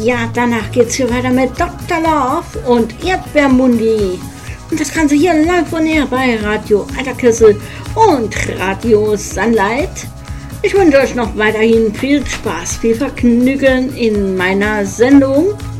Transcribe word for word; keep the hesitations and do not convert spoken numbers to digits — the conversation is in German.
Ja, danach geht's hier weiter mit Doktor Love und Erdbeermundi. Und das Ganze hier live und näher bei Radio Alterkessel und Radio Sunlight. Ich wünsche euch noch weiterhin viel Spaß, viel Vergnügen in meiner Sendung.